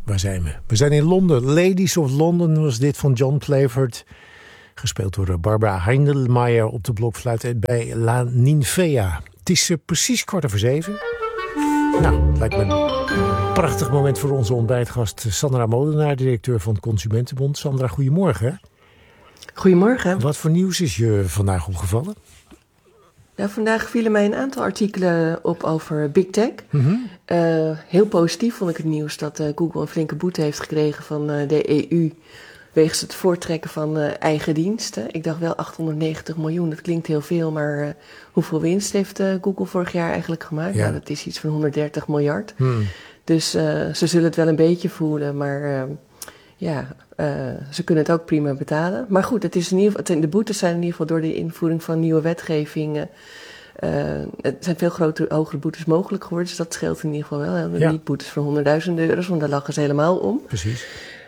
Waar zijn we? We zijn in Londen. Ladies of London was dit van John Playford. Gespeeld door Barbara Heindelmeijer op de blokfluit bij La Ninfea. Het is precies 6:15. Nou, het lijkt me een prachtig moment voor onze ontbijtgast Sandra Molenaar, directeur van Consumentenbond. Sandra, goedemorgen. Goedemorgen. Wat voor nieuws is je vandaag opgevallen? Nou, vandaag vielen mij een aantal artikelen op over Big Tech. Mm-hmm. Heel positief vond ik het nieuws dat Google een flinke boete heeft gekregen van de EU... wegens het voortrekken van eigen diensten. Ik dacht wel 890 miljoen, dat klinkt heel veel, maar hoeveel winst heeft Google vorig jaar eigenlijk gemaakt? Ja. Nou, dat is iets van 130 miljard. Dus ze zullen het wel een beetje voelen, maar ze kunnen het ook prima betalen. Maar goed, het is in ieder geval, de boetes zijn in ieder geval door de invoering van nieuwe wetgeving... het zijn veel hogere boetes mogelijk geworden, dus dat scheelt in ieder geval wel. Ja. Niet boetes van 100.000 euro's, want daar lachen ze helemaal om. Precies.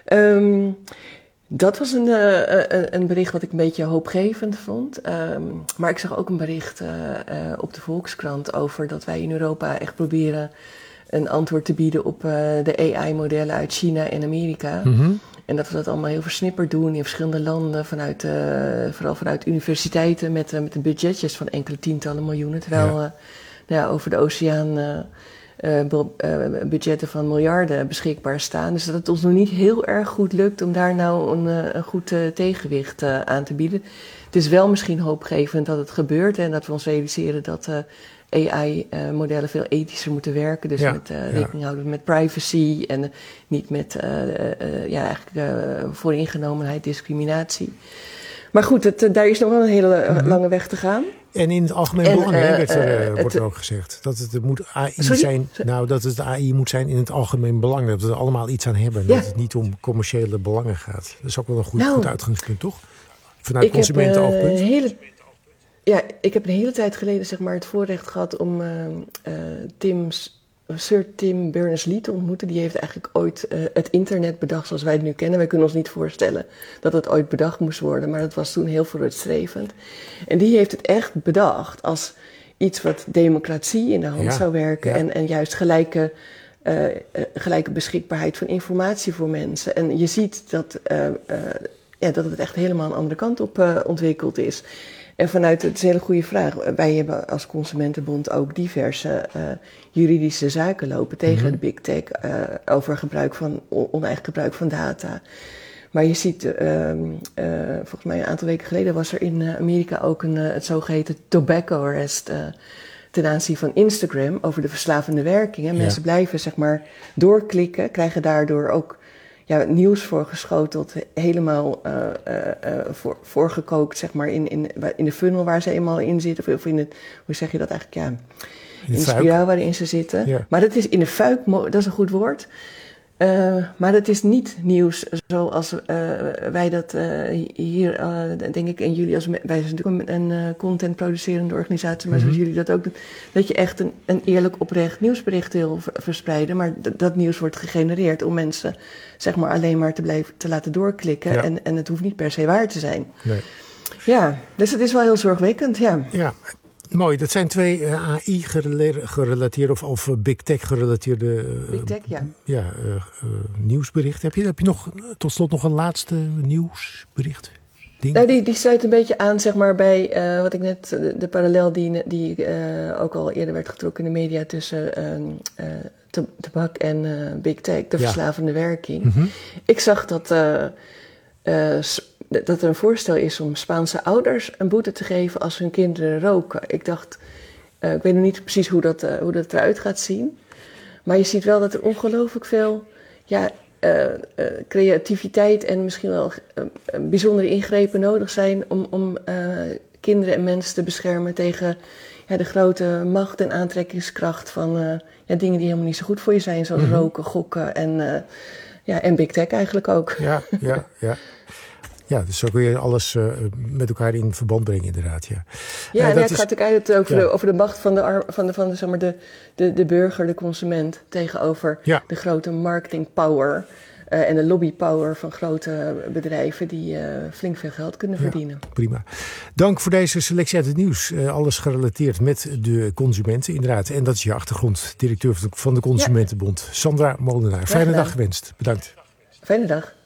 Dat was een bericht wat ik een beetje hoopgevend vond. Maar ik zag ook een bericht op de Volkskrant over dat wij in Europa echt proberen een antwoord te bieden op de AI-modellen uit China en Amerika. Mm-hmm. En dat we dat allemaal heel versnipperd doen in verschillende landen, vooral vanuit universiteiten met de budgetjes van enkele tientallen miljoenen. Terwijl over de oceaan budgetten van miljarden beschikbaar staan. Dus dat het ons nog niet heel erg goed lukt om daar nou een goed tegenwicht aan te bieden. Het is wel misschien hoopgevend dat het gebeurt en dat we ons realiseren dat AI-modellen veel ethischer moeten werken. Dus met rekening houden met privacy en niet met vooringenomenheid, discriminatie. Maar goed, daar is nog wel een hele lange weg te gaan. En in het algemeen belang wordt er ook gezegd dat het moet AI zijn. Nou, dat het AI moet zijn in het algemeen belang. Dat we er allemaal iets aan hebben. Dat het niet om commerciële belangen gaat. Dat is ook wel een goed uitgangspunt, toch? Vanuit consumentenoogpunt. Ik heb een hele tijd geleden het voorrecht gehad om Sir Tim Berners-Lee te ontmoeten. Die heeft eigenlijk ooit het internet bedacht zoals wij het nu kennen. Wij kunnen ons niet voorstellen dat het ooit bedacht moest worden, maar dat was toen heel vooruitstrevend. En die heeft het echt bedacht als iets wat democratie in de hand zou werken en juist gelijke beschikbaarheid van informatie voor mensen. En je ziet dat het echt helemaal een andere kant op ontwikkeld is. En het is een hele goede vraag. Wij hebben als Consumentenbond ook diverse juridische zaken lopen tegen de big tech over oneigen gebruik van data. Maar je ziet, volgens mij een aantal weken geleden was er in Amerika ook het zogeheten tobacco arrest ten aanzien van Instagram over de verslavende werkingen. Ja. Mensen blijven doorklikken, krijgen daardoor ook nieuws voorgeschoteld, helemaal voorgekookt, in de funnel waar ze eenmaal in zitten. Of in het, hoe zeg je dat eigenlijk? In de spiraal waarin ze zitten. Ja. Maar dat is in de fuik, dat is een goed woord. Maar dat is niet nieuws zoals wij dat hier, denk ik, en jullie, wij zijn natuurlijk een content producerende organisatie, maar zoals jullie dat ook doen, dat je echt een eerlijk oprecht nieuwsbericht wil verspreiden, maar dat nieuws wordt gegenereerd om mensen alleen maar te laten doorklikken en het hoeft niet per se waar te zijn. Nee. Ja, dus het is wel heel zorgwekkend, Ja. Mooi, dat zijn twee AI-gerelateerde of Big Tech-gerelateerde nieuwsberichten. Heb je nog tot slot nog een laatste nieuwsbericht? Nou, die sluit een beetje aan bij wat ik net, de parallel die ook al eerder werd getrokken in de media tussen tabak en Big Tech, de verslavende werking. Mm-hmm. Ik zag dat er een voorstel is om Spaanse ouders een boete te geven als hun kinderen roken. Ik dacht, ik weet nog niet precies hoe dat eruit gaat zien. Maar je ziet wel dat er ongelooflijk veel creativiteit en misschien wel bijzondere ingrepen nodig zijn om kinderen en mensen te beschermen tegen de grote macht en aantrekkingskracht van dingen die helemaal niet zo goed voor je zijn, zoals roken, gokken en Big Tech eigenlijk ook. Ja. Ja, dus zo kun je alles met elkaar in verband brengen, inderdaad. Het gaat natuurlijk eigenlijk over de macht van de burger, de consument, tegenover de grote marketing power En de lobbypower van grote bedrijven die flink veel geld kunnen verdienen. Prima. Dank voor deze selectie uit het nieuws. Alles gerelateerd met de consumenten, inderdaad. En dat is je achtergrond, directeur van de Consumentenbond. Sandra Molenaar. Fijne dag gewenst. Bedankt. Fijne dag.